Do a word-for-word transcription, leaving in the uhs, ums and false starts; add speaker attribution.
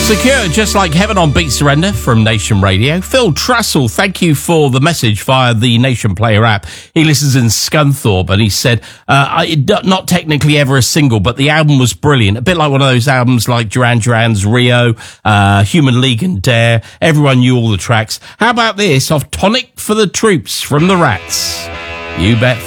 Speaker 1: Secure, just like heaven on Beat Surrender from Nation Radio. Phil Trussell, thank you for the message via the Nation Player app. He listens in Scunthorpe and he said, uh, I, not technically ever a single, but the album was brilliant. A bit like one of those albums like Duran Duran's Rio, uh, Human League and Dare. Everyone knew all the tracks. How about this off Tonic for the Troops from the Rats? You bet.